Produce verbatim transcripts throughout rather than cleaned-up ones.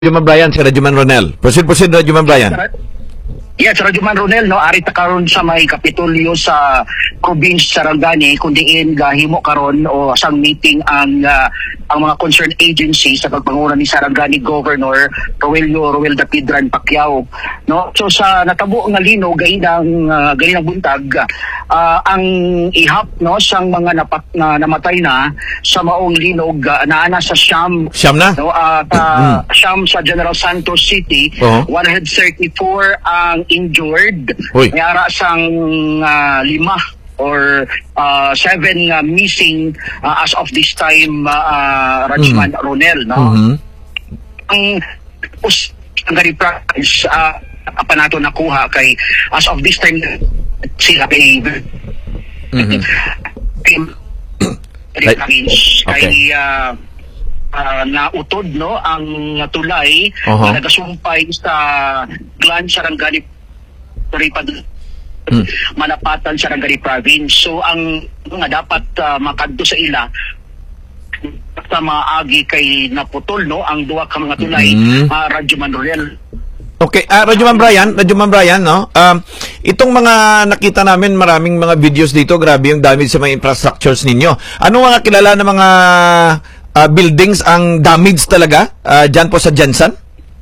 Rajuman Brian, si Rajuman Ronel. Proceed, proceed, Rajuman Brian. Yes, Rajuman Ronel, no, ari ta karon sa may kapitulyo sa probinsya Sarangani, kundiin gahimo karon o sang meeting ang uh, ang mga concerned agency sa pagpanguna ni Sarangani Governor Roelio Roel Dapidran Pacquiao, no. So sa natabo nga lino gainang uh, gainang buntag uh, ang ihap, no, sang mga napat na namatay na sa maong linog uh, naana sa Siam. Siam na? No, uh, ta, mm. Siam sa General Santos City, uh-huh. one hundred thirty-four ang injured. Uy. Mayara sang uh, lima or uh, seven uh, missing uh, as of this time, uh, uh, Rajuman mm. Ronel, no? Mm-hmm. Ang us ang gani practice uh, apa nato nakuha kay as of this time sila kay mm-hmm. kay kay uh, uh, nautod, no, ang tulay uh-huh. na nagasumpay sa Glan Sarangani Hmm. Manapatan sa Sarangani Province. So ang nga dapat uh, makadto sa ila sa maagi kay naputol, no, ang duwa ka mga tulay, mm. uh, Rajuman Ronel. Okay, uh, Rajuman Brian, Rajuman Brian, no? Um, itong mga nakita namin, maraming mga videos dito, grabe yung damage sa mga infrastructures ninyo. Ano mga kilala na mga uh, buildings ang damage talaga uh, dyan po sa Jensen?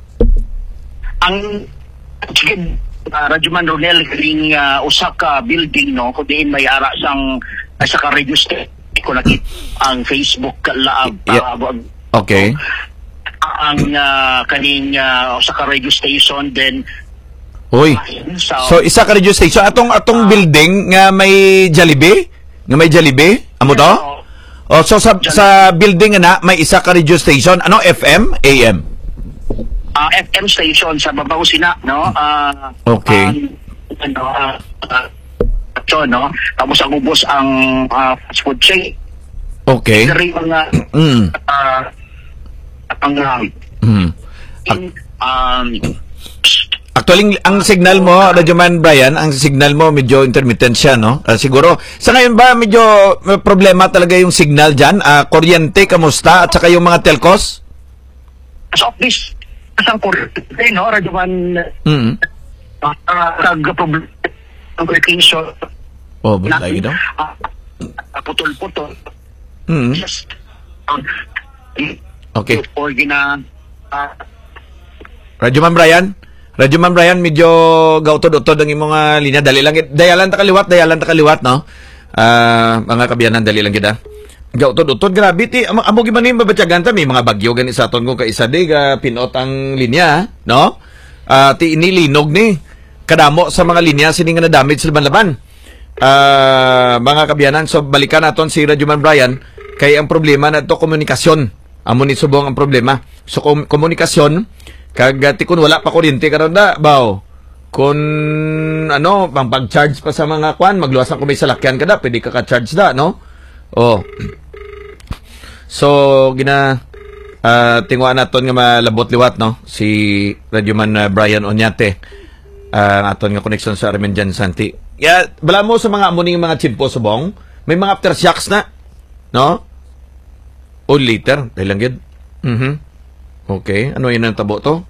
Ang Uh, Rajuman Ronel, kaling uh, Osaka building, no, kundi may ara sang uh, sa ka-radio station ko nakita ang Facebook laab yeah. uh, okay. Uh, ang uh, kaling uh, Osaka radio station then Uy. So, so isa ka radio station atong atong uh, building nga may Jollibee, nga may Jollibee, amo to? Yeah, oh, so sa Jollibee. Sa building na may isa ka radio station, ano, F M, A M? Uh, F M station sa babaw sina, no? Uh, okay. Um, ano, uh, uh, so, no? Tapos ang ubos ang uh, fast food chain. Okay. Dari mga mm. uh, ang mm. in, um, actually, ang signal mo, Rajuman Brian, ang signal mo medyo intermittent siya, no? Uh, siguro, sa ngayon ba medyo may problema talaga yung signal dyan? Uh, kuryente, kamusta? At saka yung mga telcos? As of this ang kuryente, no, Rajuman, mm. uh, nag-problem ang communication. Oh, bulay daw? Uh, putol-putol. Mm. Yes. Um, okay. Or gina... Uh, Rajuman Brian? Rajuman Brian, medyo gautod-utod ang imong uh, linya. Dali lang, dayalan ta kaliwat, dayalan ta kaliwat, no? Uh, mga kabiyanan, dali lang kita. Gautod-utod, grabe, ti. Amo, amo gimanin babatyagan ta, may mga bagyo gani sa aton ko ka isa di, ka pinot ang linya, no? Uh, ti inilinog ni. Kadamo sa mga linya, sini nga na-damage sa laban-laban. Uh, mga kabiyanan, so balikan naton si Rajuman Brian, kay ang problema na ito, komunikasyon. Amo ni subong ang problema. So, kom- komunikasyon, kagati kun wala pa kuryente karon da, baw. Kun ano, pang pag-charge pa sa mga kwan, magluwasan kung may salakyan ka da, pwede ka ka-charge da, no? Oh. So, gina uh, tingwa naton nga malabot liwat, no? Si Rajuman uh, Brian Oñate. Uh, aton nga connection sa Armen Jan Santi. Yeah, bala mo sa mga amuning mga chimpo subong, may mga aftershocks na, no? O later, dahil lang yun. Mm-hmm. Okay, ano yun ang tabo to?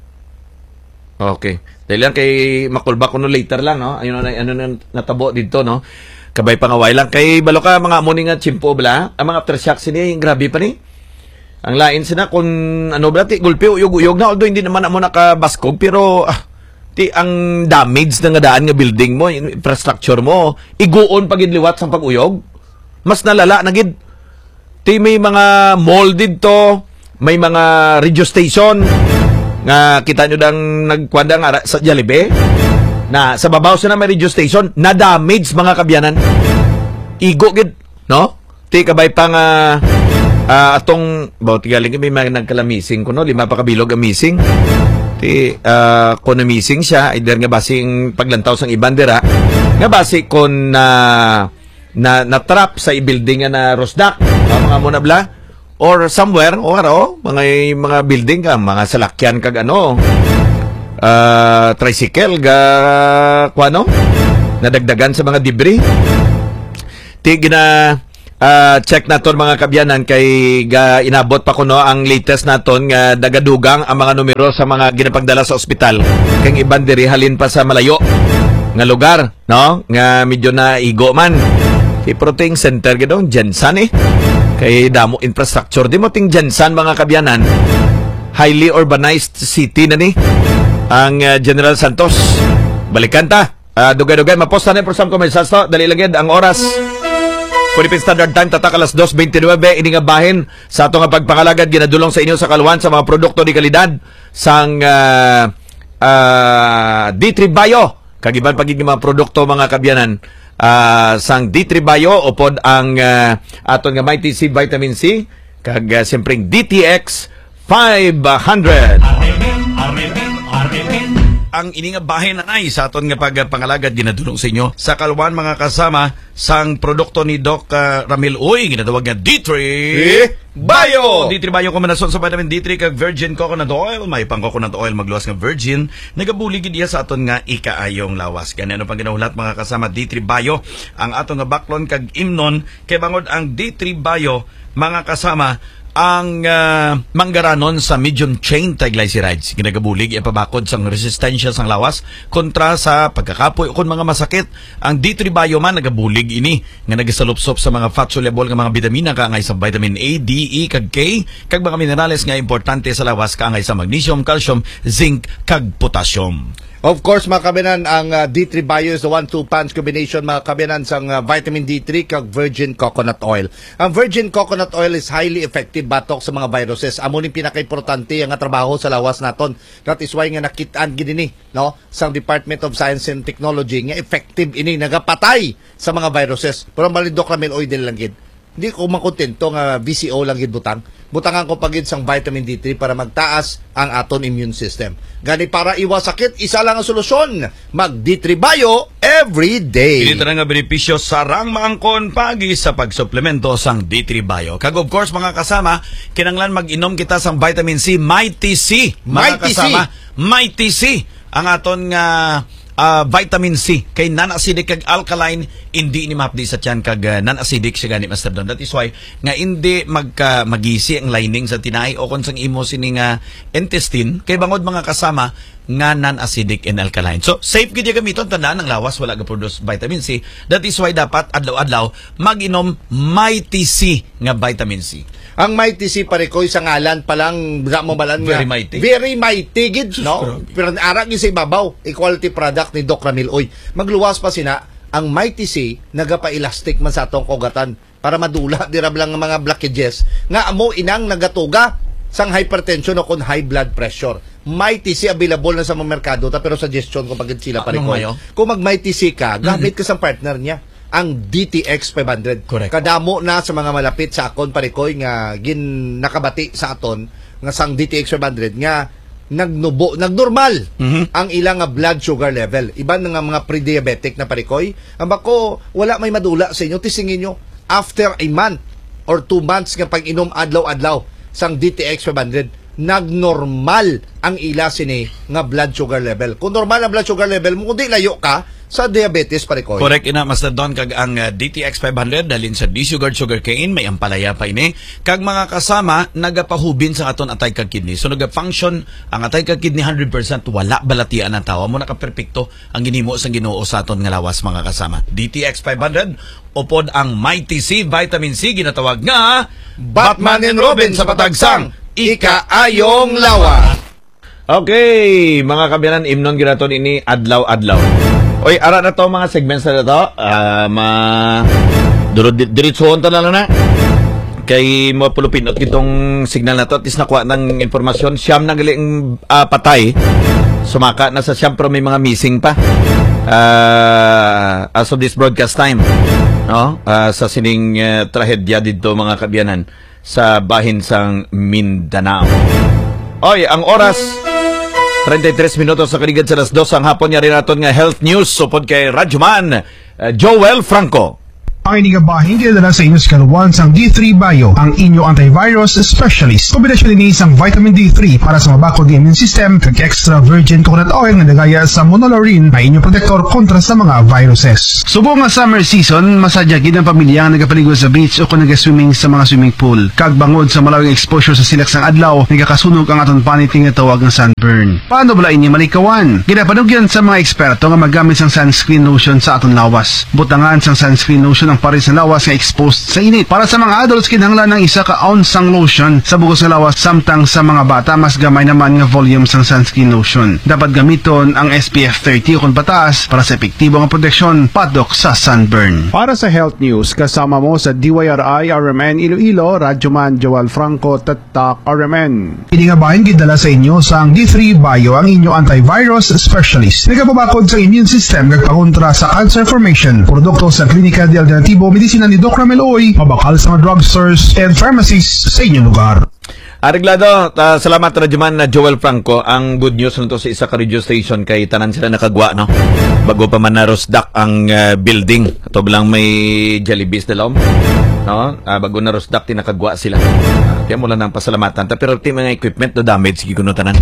Okay. Dahil lang kay makulba ko no later lang, no? Ayun na, ano na natabo dito, no? Kabay pangaway lang. Kay balo ka, mga amuning nga chimpo, bala? Ang mga aftershocks niya, grabe pa ni. Ang lain sina kung ano bala, ti, gulpi, uyog-uyog na. Although hindi naman mo nakabaskog, pero ah, ti, ang damage na nga daan nga building mo, infrastructure mo, iguon pagidliwat sa pag-uyog. Mas nalala na gid. Ti, may mga mall dito, may mga radio station, nga kita nyo dang nagkwanda nga sa Jollibee, na sa babaw sa na may radio station, na-damage mga kabyanan. Igo gid, no? Ti, kabay pa nga, uh, atong, baw, tigaling may mga nagkalamising ko, no? Lima pa kabilog ang missing. Ti, uh, kung na-missing siya, either nga basing paglantaw sang ibandera, nga basi kung na, na, na-trap sa i-building nga na Rosdak, uh, mga muna bla, or somewhere, o ano, mga, mga building ka, mga salakyan kag ano, uh, tricycle, ga, kuano, nadagdagan sa mga debris. Ti, gina, uh, check naton mga kabyanan kay ga inabot pa kuno ang latest naton nga dagadugang ang mga numero sa mga ginapagdala sa ospital. Kang iban diri halin pa sa malayo nga lugar, no? Nga medyo na igo man. Si Protein Center gidong Jensan eh. Kay damo infrastructure di mo ting Jensan mga kabyanan. Highly urbanized city na ni ang uh, General Santos. Balikan ta. Uh, dugay-dugay maposta na for some commercials to. Dali lang ang oras. Philippine Standard Time tatak alas dos twenty-nine ini nga bahin sa ato nga pagpangalagad ginadulong sa inyo sa kaluwan sa mga produkto di kalidad sang uh, uh, D three Bio. Kagiban pagiging mga produkto mga kabyanan uh, sang D three Bio upod ang uh, aton nga Mighty C Vitamin C kag uh, siyempre D T X five hundred. Ang ini nga bahin na ay sa aton nga pagpangalagad ginadulong sa inyo sa kaluwan mga kasama sang produkto ni Doc uh, Ramil Uy ginatawag nga D three Bio. D three Bio kombinasyon sa vitamin D three kag virgin coconut oil. May pang coconut oil magluwas nga virgin nagabulig gid iya sa aton nga ikaayong lawas. Ganyan ano pang ginahulat mga kasama D three Bio ang aton nga baklon kag imnon kay bangod ang D three Bio mga kasama ang uh, manggaranon sa medium chain triglycerides. Ginagabulig ipabakod sang resistensya sang lawas kontra sa pagkakapoy o kung mga masakit. Ang D three Bio man nagabulig ini nga nagasalupsop sa mga fat soluble nga mga bitamina kaangay sa vitamin A, D, E, kag K, kag mga minerales nga importante sa lawas kaangay sa magnesium, calcium, zinc, kag potassium. Of course, mga kabinan, ang uh, D three Bio is the one two punch combination, mga kabinan, sang uh, vitamin D three kag virgin coconut oil. Ang virgin coconut oil is highly effective batok sa mga viruses. Amo ning pinaka-importante ang trabaho sa lawas naton. That is why nga nakitaan gid ini, no, sang Department of Science and Technology nga effective ini nagapatay sa mga viruses. Pero malindok ramen oil din lang gid. Hindi ko makontento nga V C O lang gid butang. Butangan ko pagid sang vitamin D three para magtaas ang aton immune system. Gani para iwas sakit, isa lang ang solusyon. Mag D three Bio every day. Dito na nga benepisyo sarang maangkon pagi sa pagsuplemento sang D three Bio. Kag of course mga kasama, kinanglan mag-inom kita sang vitamin C, Mighty C. Mga Mighty kasama, C. Mighty C. Ang aton nga Uh, vitamin C kay non-acidic kag alkaline hindi ni mapdi sa tiyan kag uh, non-acidic siya gani Master Don. That is why nga hindi magka magisi ang lining sa tinay o kung sang imo sini nga intestine kay bangod mga kasama nga non-acidic and alkaline. So safe gid gamiton tandaan ang lawas wala ga produce vitamin C. That is why dapat adlaw-adlaw mag-inom Mighty C nga vitamin C. Ang Mighty C pare ko sa ngalan pa lang mo balan nga Very mighty. Very mighty gid, no? Pero ara gyud sa ibabaw, equality product ni Doc Ramil Oy. Magluwas pa sina ang Mighty C nagapa-elastic man sa atong kogatan para madula dira lang mga blockages nga amo inang nagatuga sang hypertension o kon high blood pressure. Mighty C available na sa mga merkado ta pero suggestion ko pagid sila pare ko. Kung mag Mighty C ka, gamit ka sa partner niya ang D T X five hundred. Correct. Kadamo na sa mga malapit sa akon parikoy nga gin nakabati sa aton nga sang D T X five hundred nga nagnubo, nagnormal mm-hmm. ang ilang nga blood sugar level. Iban nga mga pre-diabetic na parikoy, ang bako wala may madula sa inyo, tisingin nyo after a month or two months nga pag-inom adlaw-adlaw sang D T X five hundred, nagnormal ang ila sini nga blood sugar level. Kung normal ang blood sugar level mo, kundi layo ka sa diabetes parikoy. Correct ina Master Don kag ang uh, D T X five hundred dalin sa D-sugared sugarcane may ampalaya pa ini kag mga kasama nagapahubin sa aton atay kag kidney. So naga-function ang atay kag kidney one hundred percent wala balatian ang tawa mo naka-perpekto ang ginimo sa Ginoo sa aton nga lawas mga kasama. D T X five hundred upod ang Mighty C Vitamin C ginatawag nga Batman and Robin sa patagsang ikaayong lawas. Okay, mga kabiyanan, imnon ginaton ini adlaw-adlaw. Oy, ara na to mga segments na to. Uh, ma durod diretsohon ta na na. Kay mo pulupinot kitong signal na to, at is nakuha ng informasyon siyam na galing uh, patay. Sumaka na sa siyam pero may mga missing pa. Uh, as of this broadcast time, no? Uh, sa sining uh, trahedya dito mga kabiyanan sa bahin sang Mindanao. Oy, ang oras thirty-three minutos sa kaligid sa alas dos ang hapon niya rin natin nga health news supod kay Radyoman uh, Joel Franco. Ang inigabahin kinadala sa inyo sa kaluwan sang D three Bio, ang inyo antivirus specialist. Kombinasyon din isang vitamin D three para sa mabakod ng immune system kag extra virgin coconut oil na nagaya sa monolaurin na inyong protektor kontra sa mga viruses. Subo nga summer season, masadya gid ang pamilya nga nagapaligo sa beach o kung naga-swimming sa mga swimming pool. Kag bangod sa malawing exposure sa silak sang adlaw, nagakasunog ang aton paniting nga tawag nga sunburn. Paano bala ini malikawan? Ginapanugyan sa mga eksperto nga magamit sang sunscreen lotion sa aton lawas. Butangan sang sunscreen lotion ang pares na lawas nga exposed sa init. Para sa mga adults, kinahanglan ng isa ka ounce sang lotion sa bugos nga lawas, samtang sa mga bata mas gamay naman nga volume sang sunscreen lotion. Dapat gamiton ang S P F thirty o kung pataas para sa epektibo nga proteksyon padok sa sunburn. Para sa health news, kasama mo sa D Y R I R M N Iloilo, Radyoman Joel Franco, Tatak R M N. Iningabahin gidala sa inyo sa ang D three Bio, ang inyo antivirus specialist. Nagapabakod sa immune system nagpakontra sa cancer formation. Produkto sa Klinika de Alternativo Medisina ni Doc Ramel Oy, mabakal sa mga drugstores and pharmacies sa inyong lugar. Areglado, uh, salamat Radyoman na Joel Franco. Ang good news nito sa isa ka radio station kay tanan sila nakagwa, no? Bago pa man na rosdak ang uh, building. Ito lang may Jollibees na lom. No? Uh, bago na rosdak, tinakagwa sila. Uh, kaya mula ng pasalamatan. Pero ti mga equipment na damage, sige kuno tanan.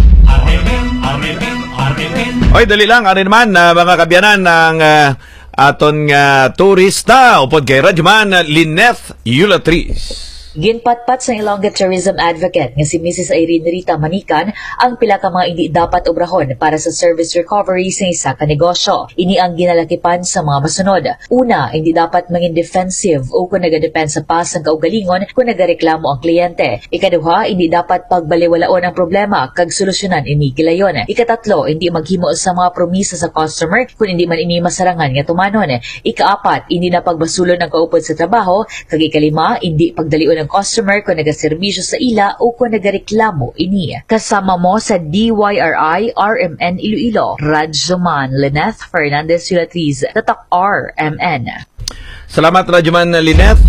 Oy, dali lang. Ano naman, uh, mga kabyanan ng uh, aton uh, turista upod kay Radyoman Lyneth Eulatriz. Ginpatpat sa Ilongga Tourism Advocate nga si Missus Irene Rita Manikan ang pila ka mga hindi dapat obrahon para sa service recovery sa isa ka negosyo. Ini ang ginalakipan sa mga masunod. Una, hindi dapat mangin defensive o kung nagadepensa pa sa kaugalingon kung nagareklamo ang kliyente. Ikaduha, hindi dapat pagbaliwalaon ang problema kag solusyonan ini gilayon. Ikatatlo, hindi maghimo sa mga promisa sa customer kung hindi man ini masarangan nga tumanon. Ikaapat, hindi na pagbasulon ang kaupod sa trabaho. Kag ikalima, hindi pagdalion ng customer kung nagaserbisyo sa ila o kung nagareklamo ini. Kasama mo sa D Y R I R M N Iloilo, Radyoman Lyneth Fernandez Eulatriz, Tatak R M N. Salamat Radyoman Lyneth.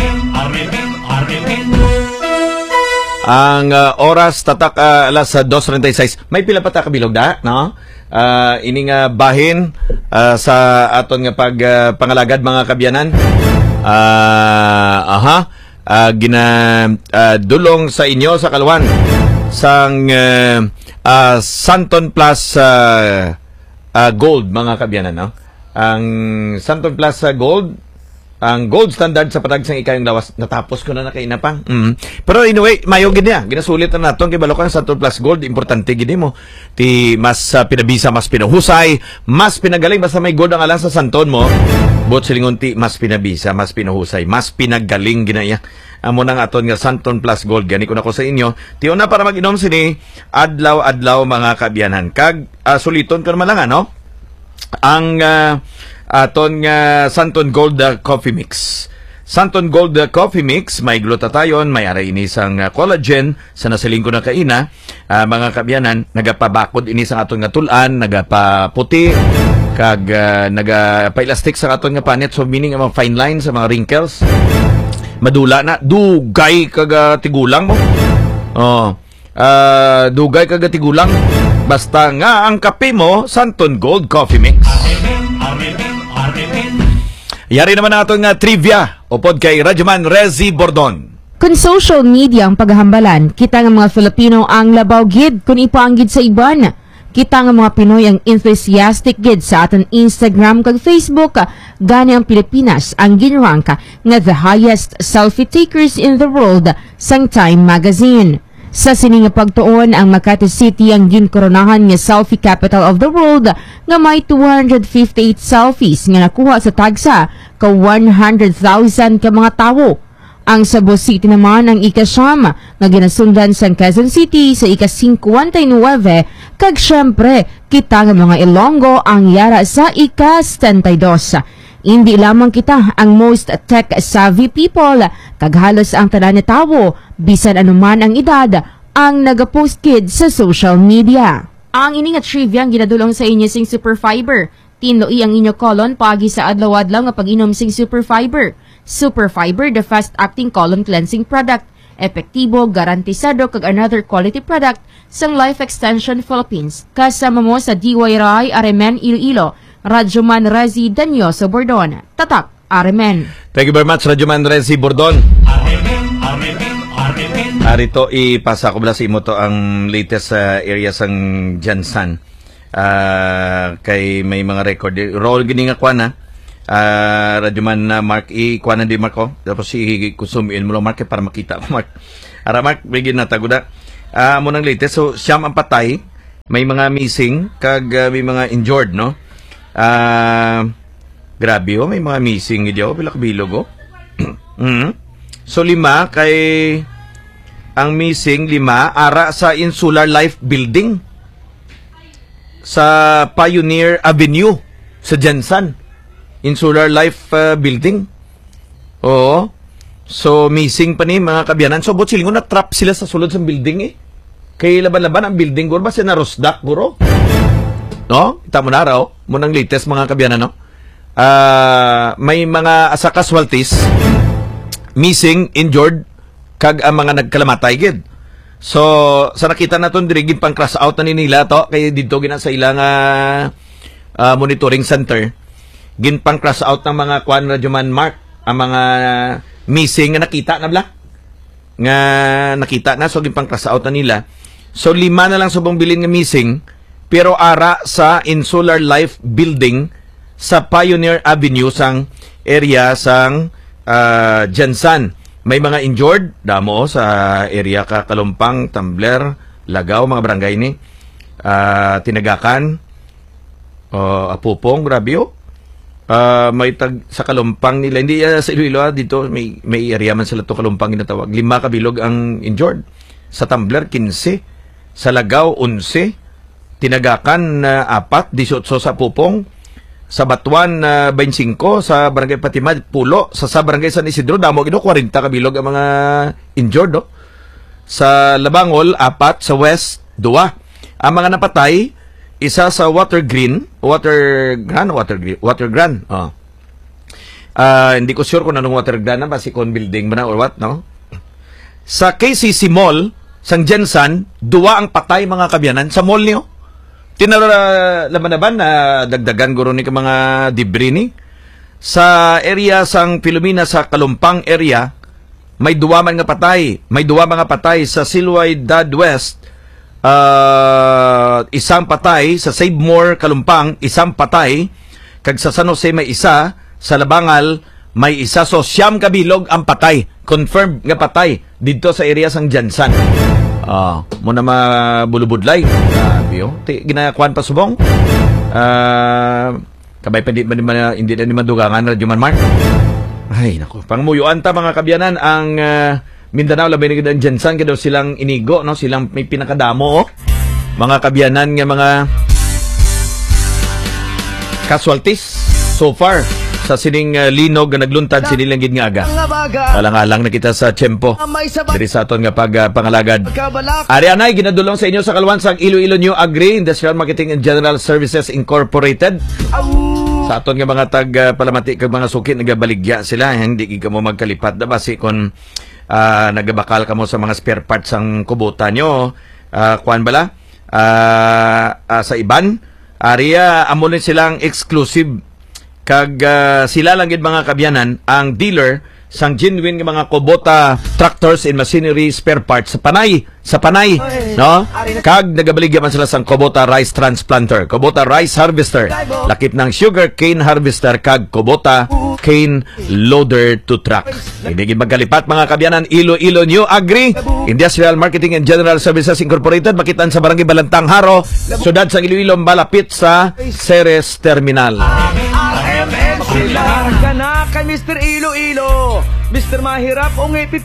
Ang uh, oras tatak uh, alas dos treinta y seis. May pila pa ta kabilog da, no? Uh, ini nga bahin uh, sa aton nga pag uh, pangalagad mga kabyanan. Uh, aha. Uh, gina uh, dulong sa inyo sa kaluwan sang uh, uh, Santon Plus uh, uh, Gold mga kabyanan, no? Ang Santon Plus uh, Gold, ang gold standard sa patagsang ikayong lawas, natapos ko na nakaina pa. Mm. Pero anyway, mayo gid niya, ginasulit na naton kay balokan Santon Plus Gold, importante gid mo. Ti mas uh, pinabisa, mas pinuhusay, mas pinagaling basta may gold ang alang sa santon mo. Bot silingon ti mas pinabisa, mas pinuhusay, mas pinagaling ginaya. Amo nang aton nga Santon Plus Gold, gani ko na ko sa inyo. Ti una para mag-inom sini adlaw-adlaw mga kabyanan. Kag uh, suliton ko naman lang ano. Ang uh, aton nga Santon Gold uh, Coffee Mix. Santon Gold uh, Coffee Mix, may glutathione, may ara ini sang uh, collagen sa nasiling ko na kaina. Uh, mga kabyanan, nagapabakod ini sa aton nga tulan, nagapaputi, kag uh, nagapailastik sa aton nga panit, so meaning ang mga fine lines, sa mga wrinkles. Madula na, dugay kaga tigulang mo. Oh, uh, dugay kaga tigulang. Basta nga ang kape mo, Santon Gold Coffee Mix. Yari naman nato nga trivia upod kay Radyoman Rezi Bordon. Kung social media ang paghambalan, kita nga mga Filipino ang labaw gid kung ipaanggid sa iban. Kita nga mga Pinoy ang enthusiastic gid sa aton Instagram kag Facebook. Gani ang Pilipinas ang ginrank nga the highest selfie takers in the world sang Time Magazine. Sa sining nga pagtuon, ang Makati City ang ginkoronahan nga selfie capital of the world nga may two hundred fifty-eight selfies nga nakuha sa tagsa ka one hundred thousand ka mga tawo. Ang Cebu City naman ang ikasyam nga ginasundan sa Quezon City sa ika-fifty-nine kag syempre kita nga mga Ilonggo ang yara sa ika-seventy-two. Hindi lamang kita ang most tech-savvy people, kag halos ang tanan ni tawo, bisan anuman ang edad, ang nagapost kid sa social media. Ang ini nga trivia ang ginadulong sa inyo sing Super Fiber. Tinloi ang inyo colon pagi sa adlaw-adlaw nga pag-inom sing Super Fiber. Super Fiber, the fast-acting colon cleansing product. Epektibo, garantisado kag another quality product sang Life Extension Philippines. Kasama mo sa D Y R I R M N Iloilo, Radyoman Rezi Danyoso Bordon, Tatak R M N. Thank you very much, Radyo Man Renzi Bordon. Arito, ipasa ko bala sa imo to ang latest uh, areas ang Jansan. Uh, kay may mga record. Roll gini nga kwa na. Uh, Radyo Man uh, Mark, i-kwa na di Mark ko. Tapos i-consumein mo lang Mark para makita ko Mark. Ara Mark, bigyan na taguda. Uh, mo ng latest. So, siyam ang patay. May mga missing. Kag uh, may mga injured, no? Ah... Uh, Grabe oh, may mga missing niyo, pila kabilog oh. mm-hmm. So lima kay ang missing lima ara sa Insular Life Building sa Pioneer Avenue sa Jansan. Insular Life uh, Building. Oo. So missing pa ni mga kabyanan. So bot silingon na trap sila sa sulod sa building eh. Kay laban-laban ang building guro ba sa narosdak guro. No? Kita mo na raw, mo nang latest mga kabyanan no. Uh, may mga asa casualties, missing, injured, kag ang mga nagkalamatay gid. So sa nakita naton diri gid pang cross out na nila to kay didto gina sa ilang uh, uh, monitoring center. Gin pang cross out ng mga kwan Radyo Man Mark ang mga missing nga nakita na bla. Nga nakita na so gin pang cross out na nila. So lima na lang subong bilin nga missing pero ara sa Insular Life Building sa Pioneer Avenue sang area sang uh, Jansan. May mga injured damo sa area ka Kalumpang, Tumbler, Lagaw, mga barangay ni. Uh, Tinagakan, uh, Apupong, grabe oh. Uh, may tag sa Kalumpang nila. Hindi uh, sa Iloilo, dito may, may area man sila to Kalumpang ginatawag. Lima kabilog ang injured. Sa Tumbler, quince. Sa Lagaw, onse. Tinagakan, uh, apat. eighteen sa Apupong. Sa Batuan, uh, twenty-five, sa Barangay Patimad, pulo, sa, sa Barangay San Isidro, damo gino, forty kabilog ang mga injured, no? Sa Labangol, apat, sa West, dua. Ang mga napatay, isa sa Water Green, Water Gran, Water Green, Water Gran, oh. Uh, hindi ko sure kung anong Water Gran na, basi kung building ba na or what, no? Sa K C C Mall, sang Jansan, dua ang patay mga kabyanan, sa mall niyo. Tinala laman na dagdagan guro ni ka mga debris ni. Sa area sang Pilomina sa Kalumpang area, may duwa man nga patay. May duwa mga patay sa Silway Dad West. Uh, isang patay sa Save More Kalumpang, isang patay. Kag sa San Jose may isa, sa Labangal may isa. So siyam kabilog ang patay. Confirmed nga patay dito sa area sang Jansan. Ah, uh, mo na mabulubudlay. Grabe oh. Ginakuan pa subong. Ah, uh, kabay pa di man hindi na ni madugangan Radyo Man Mark. Ay nako, pangmuyuan ta mga kabyanan ang uh, Mindanao labi ni gid Jansan kay daw silang inigo no, silang may pinakadamo oh. Mga kabyanan nga mga casualties so far sa sining uh, linog nga nagluntad sinilang gid nga aga. Alang-alang na kita sa tiyempo. Diri sa aton nga pag uh, pangalagad. Ari anay ginadulong sa inyo sa kalwan sang Iloilo New Agri Industrial Marketing and General Services Incorporated. Sa aton nga mga tag uh, palamati kag mga suki nagabaligya sila, hindi gid mo magkalipat da basi kon uh, nagabakal kamo sa mga spare parts sang kubota nyo. Uh, kuan bala? Uh, uh, sa iban, ariya amo ni silang exclusive kag uh, sila lang gid mga kabyanan ang dealer sang genuine nga mga Kubota tractors and machinery spare parts sa Panay, sa Panay, no? Kag nagabaligya man sila sang Kubota rice transplanter, Kubota rice harvester, lakip ng sugar cane harvester kag Kubota cane loader to truck. Hindi gid magkalipat mga kabyanan, Iloilo New Agri Industrial Marketing and General Services Incorporated, makitaan sa Barangay Balantang Haro, sudad sa Iloilo, malapit sa Ceres Terminal. M M sila ka na kay Mister Iloilo, Mister Mahirap o